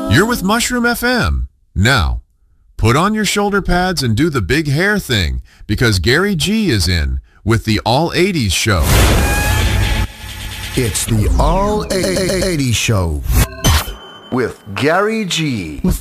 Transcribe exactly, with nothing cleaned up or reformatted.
You're with Mushroom F M. Now, put on your shoulder pads and do the big hair thing because Gary G is in with the All eighties Show. It's the All eighties Show with Gary G.